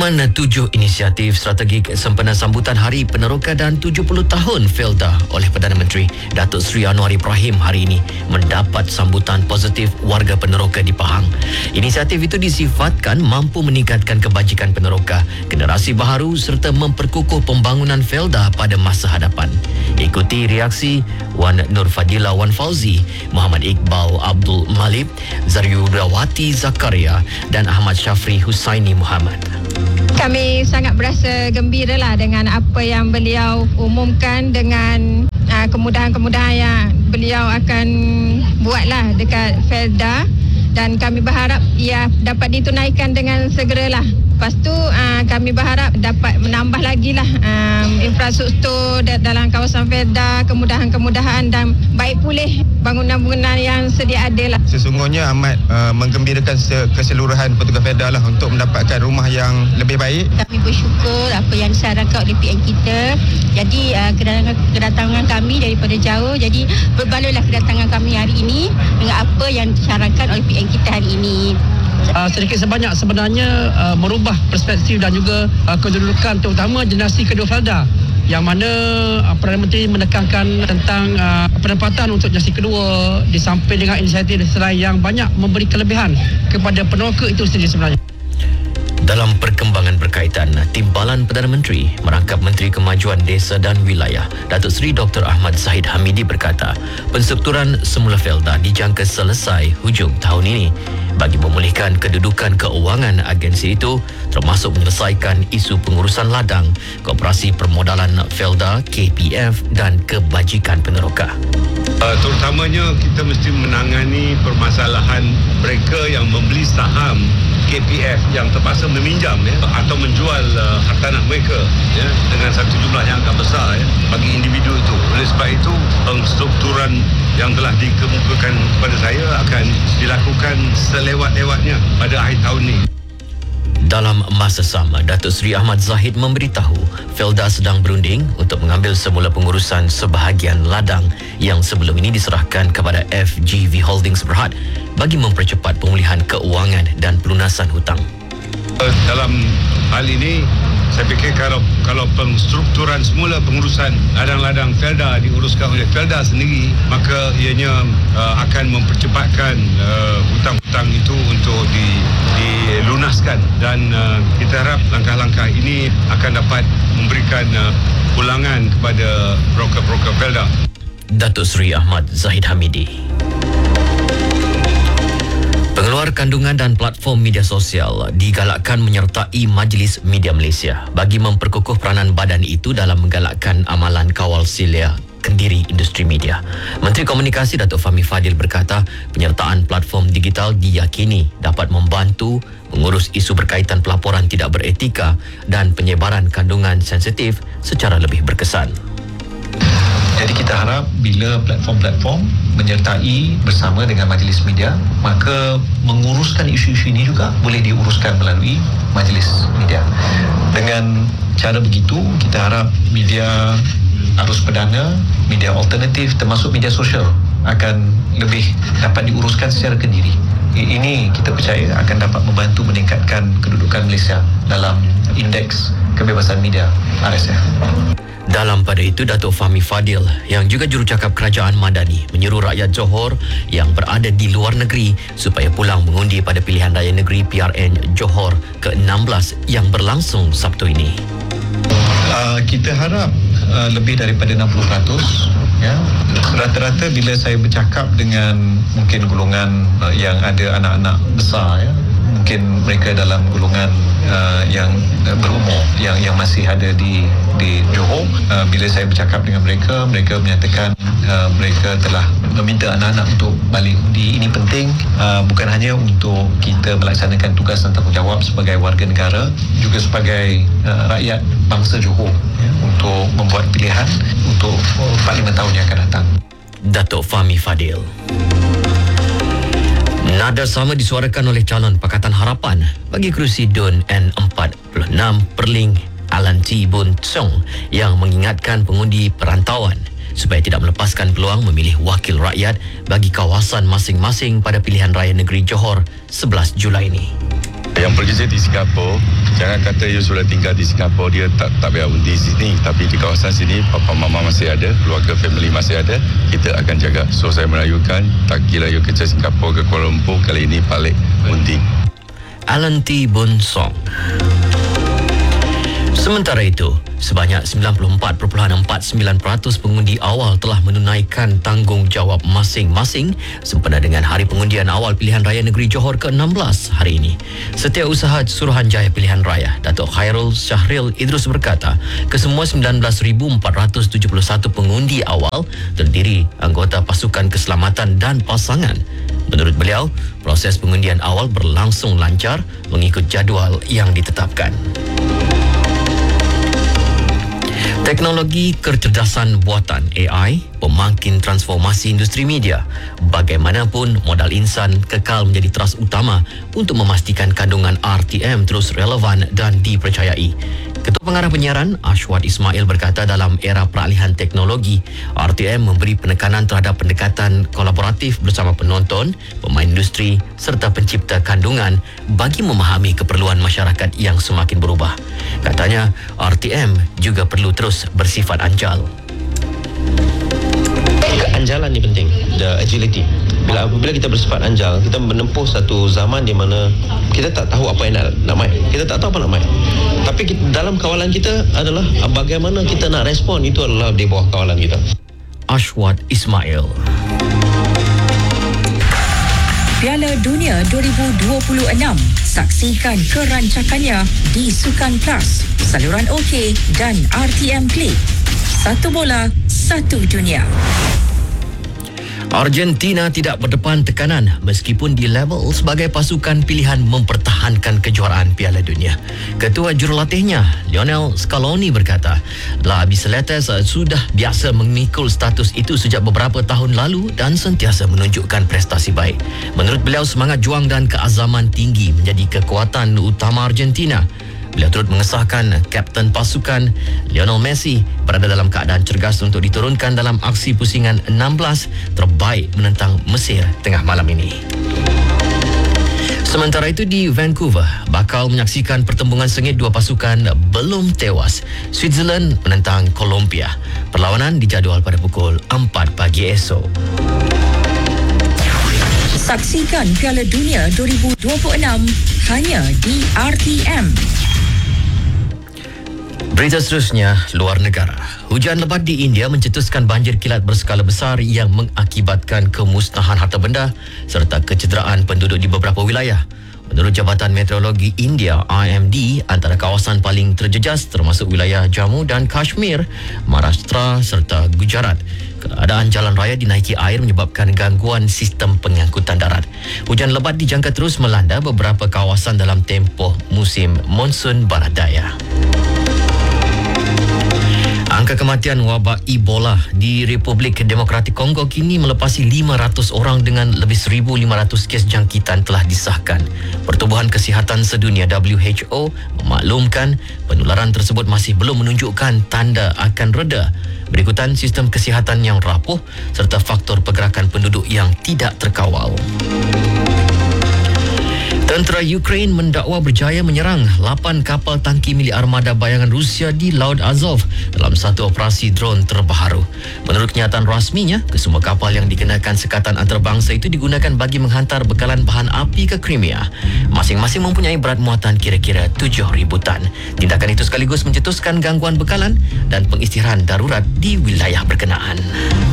Menetujuh inisiatif strategik sempena sambutan Hari Peneroka dan 70 tahun Felda oleh Perdana Menteri Datuk Seri Anwar Ibrahim hari ini mendapat sambutan positif warga peneroka di Pahang. Inisiatif itu disifatkan mampu meningkatkan kebajikan peneroka, generasi baharu serta memperkukuh pembangunan Felda pada masa hadapan. Ikuti reaksi Wan Nur Fadila Wan Fauzi, Muhammad Iqbal Abdul Malik, Zaryudawati Zakaria dan Ahmad Syafri Husaini Muhammad. Kami sangat berasa gembira lah dengan apa yang beliau umumkan, dengan kemudahan-kemudahan yang beliau akan buatlah dekat Felda, dan kami berharap ia dapat ditunaikan dengan segeralah. Lepas tu kami berharap dapat menambah lagi lah infrastruktur dalam kawasan Felda, kemudahan-kemudahan dan baik pulih bangunan-bangunan yang sedia ada lah. Sesungguhnya amat menggembirakan keseluruhan petugas Felda lah untuk mendapatkan rumah yang lebih baik. Kami bersyukur apa yang disarankan oleh PN kita. Jadi kedatangan kami daripada jauh, jadi berbaloi kedatangan kami hari ini dengan apa yang disarankan oleh PN kita hari ini. Sedikit sebanyak sebenarnya merubah perspektif dan juga kedudukan terutama dinasti kedua Felda, yang mana Perdana Menteri menekankan tentang penempatan untuk dinasti kedua di samping dengan inisiatif lain yang banyak memberi kelebihan kepada peneroka itu sendiri sebenarnya. Dalam perkembangan berkaitan, Timbalan Perdana Menteri merangkap Menteri Kemajuan Desa dan Wilayah Datuk Seri Dr. Ahmad Zahid Hamidi berkata, penstrukturan semula Felda dijangka selesai hujung tahun ini bagi memulihkan kedudukan keuangan agensi itu, termasuk menyelesaikan isu pengurusan ladang, Koperasi Permodalan Felda KPF dan kebajikan peneroka. Terutamanya kita mesti menangani permasalahan mereka yang membeli saham KPF yang terpaksa meminjam atau menjual hartanah mereka dengan satu jumlah yang agak besar bagi individu itu. Oleh sebab itu, penstrukturan yang telah dikemukakan kepada saya akan dilakukan selewat-lewatnya pada akhir tahun ini. Dalam masa sama, Datuk Seri Ahmad Zahid memberitahu Felda sedang berunding untuk mengambil semula pengurusan sebahagian ladang yang sebelum ini diserahkan kepada FGV Holdings Berhad bagi mempercepat pemulihan keuangan dan pelunasan hutang. Dalam hal ini, saya fikir kalau penstrukturan semula pengurusan ladang-ladang Felda diuruskan oleh Felda sendiri, maka ianya akan mempercepatkan hutang-hutang itu untuk dilunaskan, dan kita harap langkah-langkah ini akan dapat memberikan pulangan kepada broker-broker Felda. Datuk Seri Ahmad Zahid Hamidi. Pengeluar kandungan dan platform media sosial digalakkan menyertai Majlis Media Malaysia bagi memperkukuh peranan badan itu dalam menggalakkan amalan kawal silia kendiri industri media. Menteri Komunikasi Datuk Fahmi Fadil berkata, penyertaan platform digital diyakini dapat membantu mengurus isu berkaitan pelaporan tidak beretika dan penyebaran kandungan sensitif secara lebih berkesan. Jadi kita harap bila platform-platform menyertai bersama dengan majlis media, maka menguruskan isu-isu ini juga boleh diuruskan melalui majlis media. Dengan cara begitu, kita harap media arus perdana, media alternatif termasuk media sosial akan lebih dapat diuruskan secara kendiri. Ini kita percaya akan dapat membantu meningkatkan kedudukan Malaysia dalam indeks kebebasan media RSF. Dalam pada itu, Datuk Fahmi Fadil yang juga jurucakap Kerajaan Madani menyeru rakyat Johor yang berada di luar negeri supaya pulang mengundi pada pilihan raya negeri PRN Johor ke-16 yang berlangsung Sabtu ini. Kita harap lebih daripada 60%. Ya. Rata-rata bila saya bercakap dengan mungkin golongan yang ada anak-anak besar, mungkin mereka dalam golongan yang berumur yang masih ada di Johor, bila saya bercakap dengan mereka menyatakan mereka telah meminta anak-anak untuk balik undi. Ini penting, bukan hanya untuk kita melaksanakan tugas dan tanggungjawab sebagai warga negara, juga sebagai rakyat bangsa Johor, untuk membuat pilihan untuk 45 tahun yang akan datang. Datuk Fahmi Fadil. Nada sama disuarakan oleh calon Pakatan Harapan bagi kerusi DUN N46 Perling Alan T. Boon Tsong yang mengingatkan pengundi perantauan supaya tidak melepaskan peluang memilih wakil rakyat bagi kawasan masing-masing pada pilihan raya negeri Johor 11 Julai ini. Yang bekerja di Singapura, jangan kata you sudah tinggal di Singapura, dia tak payah undi sini. Tapi di kawasan sini, papa mama masih ada, keluarga family masih ada, kita akan jaga. So saya merayukan, tak kira you kerja Singapura ke Kuala Lumpur, kali ini balik undi. Alan T. Boon Song. Sementara itu, sebanyak 94.49% pengundi awal telah menunaikan tanggungjawab masing-masing sempena dengan Hari Pengundian Awal Pilihan Raya Negeri Johor ke-16 hari ini. Setiausaha Suruhanjaya Pilihan Raya, Datuk Khairul Syahril Idrus berkata, kesemua 19,471 pengundi awal terdiri anggota pasukan keselamatan dan pasangan. Menurut beliau, proses pengundian awal berlangsung lancar mengikut jadual yang ditetapkan. Teknologi kecerdasan buatan AI pemakin transformasi industri media. Bagaimanapun, modal insan kekal menjadi teras utama untuk memastikan kandungan RTM terus relevan dan dipercayai. Ketua Pengarah Penyiaran Ashwat Ismail berkata dalam era peralihan teknologi, RTM memberi penekanan terhadap pendekatan kolaboratif bersama penonton, pemain industri serta pencipta kandungan bagi memahami keperluan masyarakat yang semakin berubah. Katanya, RTM juga perlu terus bersifat anjal. Keanjalan ni penting, the agility. Apabila kita bersifat anjal, kita menempuh satu zaman di mana kita tak tahu apa yang nak main. Kita tak tahu apa nak main. Tapi dalam kawalan kita adalah bagaimana kita nak respon, itu adalah di bawah kawalan kita. Ashwat Ismail. Piala Dunia 2026. Saksikan kerancakannya di Sukan Plus, saluran OK dan RTM Play. Satu bola, satu dunia. Argentina tidak berdepan tekanan meskipun di level sebagai pasukan pilihan mempertahankan kejuaraan Piala Dunia. Ketua jurulatihnya, Lionel Scaloni berkata, La Bicicletas sudah biasa memikul status itu sejak beberapa tahun lalu dan sentiasa menunjukkan prestasi baik. Menurut beliau, semangat juang dan keazaman tinggi menjadi kekuatan utama Argentina. Beliau turut mengesahkan kapten pasukan Lionel Messi berada dalam keadaan cergas untuk diturunkan dalam aksi pusingan 16 terbaik menentang Mesir tengah malam ini. Sementara itu di Vancouver, bakal menyaksikan pertembungan sengit dua pasukan belum tewas. Switzerland menentang Colombia. Perlawanan dijadual pada pukul 4 pagi esok. Saksikan Piala Dunia 2026 hanya di RTM. Berita seterusnya, luar negara. Hujan lebat di India mencetuskan banjir kilat berskala besar yang mengakibatkan kemusnahan harta benda serta kecederaan penduduk di beberapa wilayah. Menurut Jabatan Meteorologi India IMD, antara kawasan paling terjejas termasuk wilayah Jammu dan Kashmir, Maharashtra serta Gujarat. Keadaan jalan raya dinaiki air menyebabkan gangguan sistem pengangkutan darat. Hujan lebat dijangka terus melanda beberapa kawasan dalam tempoh musim monsun barat daya. Angka kematian wabak Ebola di Republik Demokratik Kongo kini melepasi 500 orang dengan lebih 1,500 kes jangkitan telah disahkan. Pertubuhan Kesihatan Sedunia WHO memaklumkan penularan tersebut masih belum menunjukkan tanda akan reda. Berikutan sistem kesihatan yang rapuh serta faktor pergerakan penduduk yang tidak terkawal. Tentera Ukraine mendakwa berjaya menyerang 8 kapal tangki milik armada bayangan Rusia di Laut Azov dalam satu operasi drone terbaru. Menurut kenyataan rasminya, kesemua kapal yang dikenakan sekatan antarabangsa itu digunakan bagi menghantar bekalan bahan api ke Crimea. Masing-masing mempunyai berat muatan kira-kira 7,000 tan. Tindakan itu sekaligus mencetuskan gangguan bekalan dan pengistirahan darurat di wilayah berkenaan.